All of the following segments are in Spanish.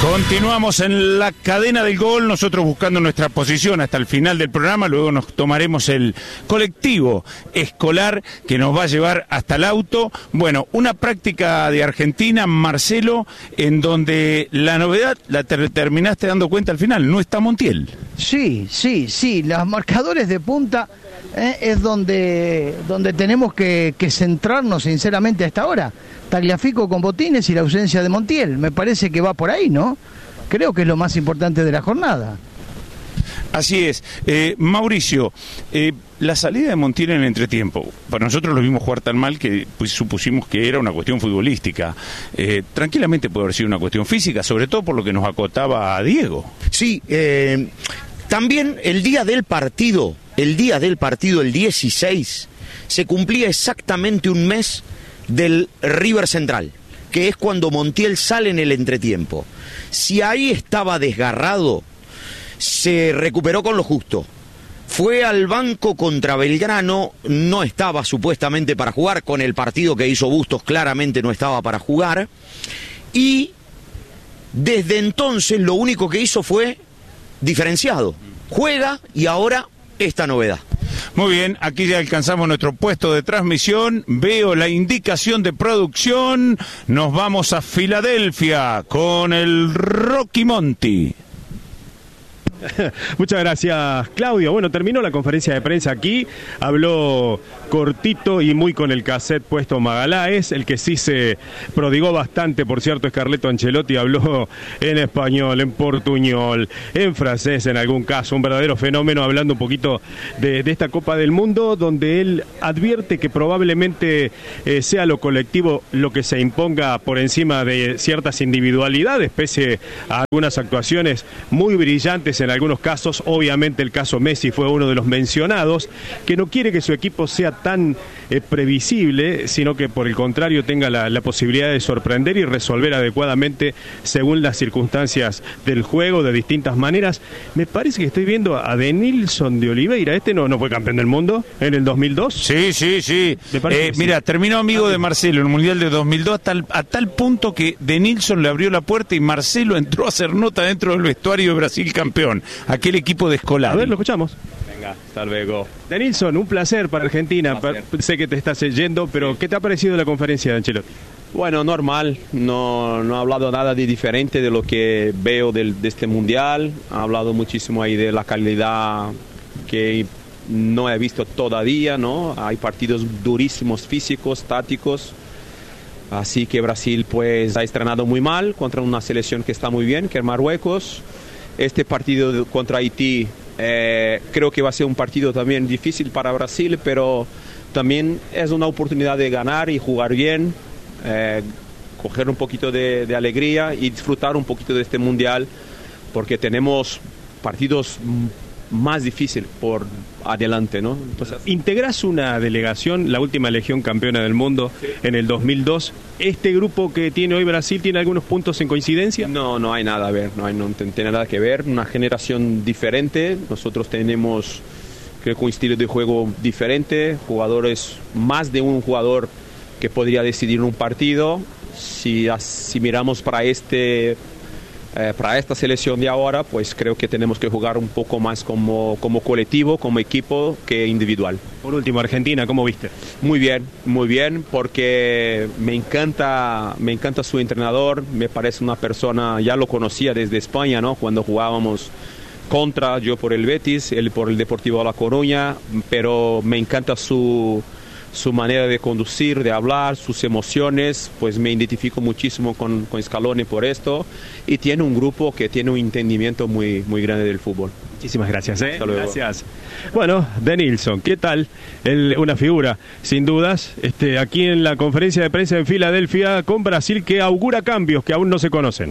Continuamos en la cadena del gol, nosotros buscando nuestra posición hasta el final del programa, luego nos tomaremos el colectivo escolar que nos va a llevar hasta el auto. Bueno, una práctica de Argentina, Marcelo, en donde la novedad la terminaste dando cuenta al final, no está Montiel. Sí, los marcadores de punta es donde tenemos que centrarnos sinceramente a esta hora. Tagliafico con Botines y la ausencia de Montiel, me parece que va por ahí, ¿no? Creo que es lo más importante de la jornada. Así es. Mauricio, la salida de Montiel en el entretiempo, para nosotros lo vimos jugar tan mal que pues, supusimos que era una cuestión futbolística. Tranquilamente puede haber sido una cuestión física, sobre todo por lo que nos acotaba a Diego. Sí, también el día del partido, el 16, se cumplía exactamente un mes del River Central, que es cuando Montiel sale en el entretiempo. Si ahí estaba desgarrado, se recuperó con lo justo. Fue al banco contra Belgrano, no estaba supuestamente para jugar, con el partido que hizo Bustos claramente no estaba para jugar, y desde entonces lo único que hizo fue diferenciado. Juega y ahora esta novedad. Muy bien, aquí ya alcanzamos nuestro puesto de transmisión, veo la indicación de producción, nos vamos a Filadelfia con el Rocky Monti. Muchas gracias, Claudio. Bueno, terminó la conferencia de prensa aquí, habló cortito y muy con el cassette puesto Magaláes, el que sí se prodigó bastante, por cierto, es Carleto Ancelotti, habló en español, en portuñol, en francés en algún caso, un verdadero fenómeno, hablando un poquito de esta Copa del Mundo, donde él advierte que probablemente sea lo colectivo lo que se imponga por encima de ciertas individualidades, pese a algunas actuaciones muy brillantes en algunos casos. Obviamente el caso Messi fue uno de los mencionados, que no quiere que su equipo sea tan previsible, sino que por el contrario tenga la posibilidad de sorprender y resolver adecuadamente según las circunstancias del juego de distintas maneras. Me parece que estoy viendo a Denilson de Oliveira. ¿Este no fue campeón del mundo en el 2002? Sí. Mira, terminó amigo de Marcelo en el Mundial de 2002 a tal punto que Denilson le abrió la puerta y Marcelo entró a hacer nota dentro del vestuario de Brasil campeón, aquel equipo de Scolari. A ver, lo escuchamos. Venga, hasta luego. Denilson, un placer para Argentina. Sé que te estás yendo, pero ¿qué te ha parecido la conferencia de Ancelotti? Bueno, normal, no ha hablado nada de diferente de lo que veo de este Mundial. Ha hablado muchísimo ahí de la calidad que no he visto todavía, ¿no? Hay partidos durísimos, físicos, tácticos. Así que Brasil pues ha estrenado muy mal contra una selección que está muy bien, que es Marruecos. Este partido contra Haití creo que va a ser un partido también difícil para Brasil, pero también es una oportunidad de ganar y jugar bien, coger un poquito de alegría y disfrutar un poquito de este Mundial, porque tenemos partidos más difíciles por adelante, ¿no? Entonces, integras una delegación, la última Legión campeona del mundo en el 2002. ¿Este grupo que tiene hoy Brasil tiene algunos puntos en coincidencia? No hay nada a ver, no tiene nada que ver. Una generación diferente. Nosotros tenemos, creo que un estilo de juego diferente, jugadores, más de un jugador que podría decidir un partido. Si miramos para esta selección de ahora, pues creo que tenemos que jugar un poco más como colectivo, como equipo, que individual. Por último, Argentina, ¿cómo viste? Muy bien, porque me encanta su entrenador, me parece una persona, ya lo conocía desde España, ¿no? Cuando jugábamos contra, yo por el Betis, él por el Deportivo La Coruña, pero me encanta su manera de conducir, de hablar, sus emociones, pues me identifico muchísimo con Scaloni por esto, y tiene un grupo que tiene un entendimiento muy grande del fútbol. Muchísimas gracias. Gracias. Bueno, Denilson, ¿qué tal? Una figura, sin dudas, aquí en la conferencia de prensa en Filadelfia con Brasil, que augura cambios que aún no se conocen.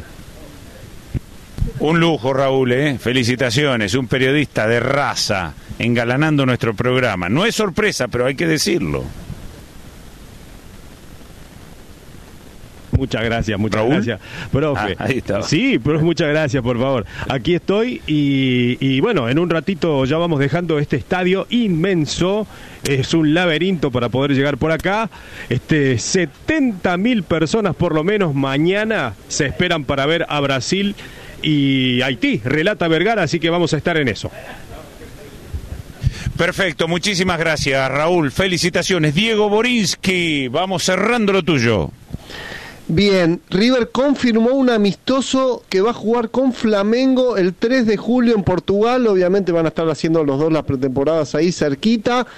Un lujo, Raúl, felicitaciones, un periodista de raza, engalanando nuestro programa. No es sorpresa, pero hay que decirlo. Muchas gracias, ¿Raúl? gracias, profe. Ahí está. Sí, pero muchas gracias, por favor. Aquí estoy y bueno, en un ratito ya vamos dejando este estadio inmenso. Es un laberinto para poder llegar por acá. 70.000 personas por lo menos mañana se esperan para ver a Brasil y Haití. Relata Vergara, así que vamos a estar en eso. Perfecto, muchísimas gracias, Raúl. Felicitaciones. Diego Borinsky, vamos cerrando lo tuyo. Bien, River confirmó un amistoso que va a jugar con Flamengo el 3 de julio en Portugal. Obviamente van a estar haciendo los dos las pretemporadas ahí cerquita.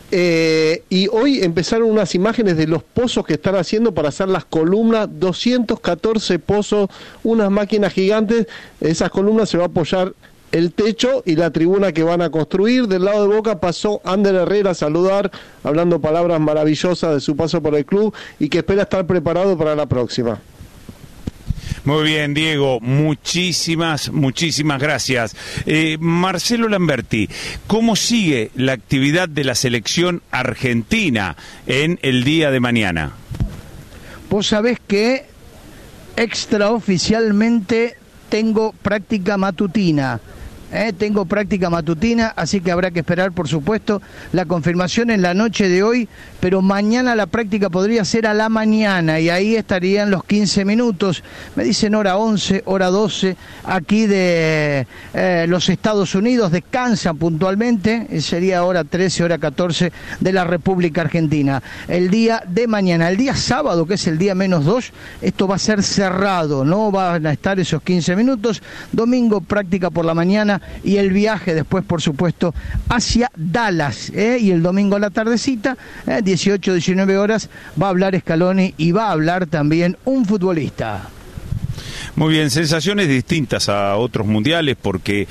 Y hoy empezaron unas imágenes de los pozos que están haciendo para hacer las columnas. 214 pozos, unas máquinas gigantes. Esas columnas se va a apoyar el techo y la tribuna que van a construir. Del lado de Boca pasó Ander Herrera a saludar, hablando palabras maravillosas de su paso por el club y que espera estar preparado para la próxima. Muy bien, Diego, muchísimas gracias. Marcelo Lamberti, ¿cómo sigue la actividad de la selección argentina en el día de mañana? Vos sabés que extraoficialmente tengo práctica matutina. Tengo práctica matutina, así que habrá que esperar, por supuesto, la confirmación en la noche de hoy, pero mañana la práctica podría ser a la mañana y ahí estarían los 15 minutos. Me dicen hora 11, hora 12, aquí de los Estados Unidos, descansan puntualmente, sería hora 13, hora 14 de la República Argentina. El día de mañana, el día sábado, que es el día -2, esto va a ser cerrado, no van a estar esos 15 minutos. Domingo, práctica por la mañana, y el viaje después, por supuesto, hacia Dallas, y el domingo a la tardecita, 18, 19 horas, va a hablar Scaloni y va a hablar también un futbolista. Muy bien, sensaciones distintas a otros mundiales porque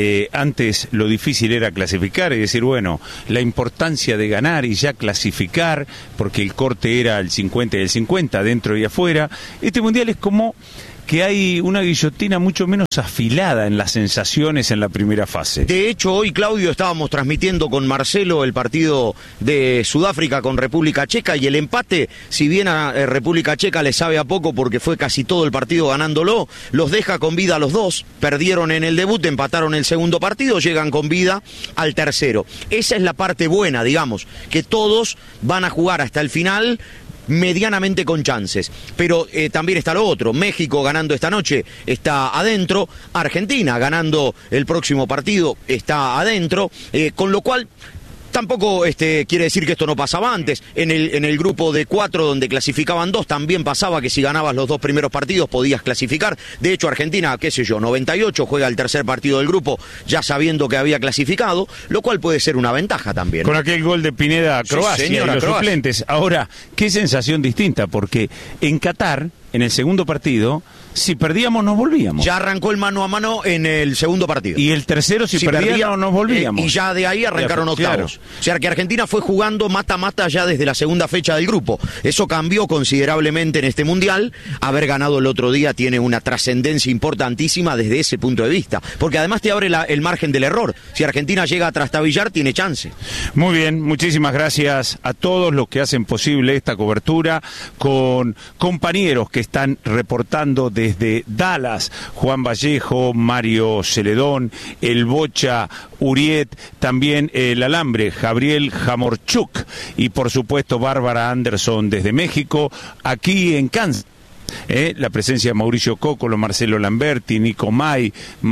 antes lo difícil era clasificar y decir, bueno, la importancia de ganar y ya clasificar, porque el corte era el 50 y el 50, dentro y afuera. Este mundial es como que hay una guillotina mucho menos afilada en las sensaciones en la primera fase. De hecho, hoy, Claudio, estábamos transmitiendo con Marcelo el partido de Sudáfrica con República Checa y el empate, si bien a República Checa le sabe a poco porque fue casi todo el partido ganándolo, los deja con vida a los dos. Perdieron en el debut, empataron el segundo partido, llegan con vida al tercero. Esa es la parte buena, digamos, que todos van a jugar hasta el final medianamente con chances, pero también está lo otro. México ganando esta noche está adentro, Argentina ganando el próximo partido está adentro, con lo cual tampoco quiere decir que esto no pasaba antes. En el grupo de 4 donde clasificaban 2 también pasaba que si ganabas los 2 primeros partidos podías clasificar. De hecho, Argentina, 98, juega el tercer partido del grupo ya sabiendo que había clasificado, lo cual puede ser una ventaja también. Con aquel gol de Pineda a Croacia, sí, señora, y los Croacia. Suplentes. Ahora, qué sensación distinta, porque en Qatar, en el segundo partido, si perdíamos nos volvíamos. Ya arrancó el mano a mano en el segundo partido. Y el tercero, si perdíamos nos volvíamos. Y ya de ahí arrancaron octavos. Claro. O sea que Argentina fue jugando mata-mata ya desde la segunda fecha del grupo. Eso cambió considerablemente en este Mundial. Haber ganado el otro día tiene una trascendencia importantísima desde ese punto de vista. Porque además te abre el margen del error. Si Argentina llega a trastabillar, tiene chance. Muy bien, muchísimas gracias a todos los que hacen posible esta cobertura, con compañeros que están reportando desde Dallas, Juan Vallejo, Mario Celedón, el Bocha Uriet, también el Alambre, Gabriel Jamorchuk y por supuesto Bárbara Anderson desde México, aquí en Kansas. La presencia de Mauricio Cócolo, Marcelo Lamberti, Nico May,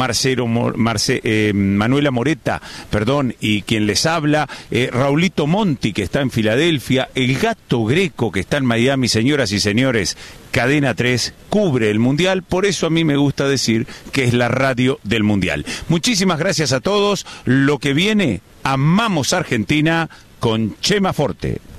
Manuela Moreta, y quien les habla, Raulito Monti, que está en Filadelfia, el Gato Greco, que está en Miami. Señoras y señores, Cadena 3 cubre el Mundial, por eso a mí me gusta decir que es la radio del Mundial. Muchísimas gracias a todos. Lo que viene, amamos Argentina con Chema Forte.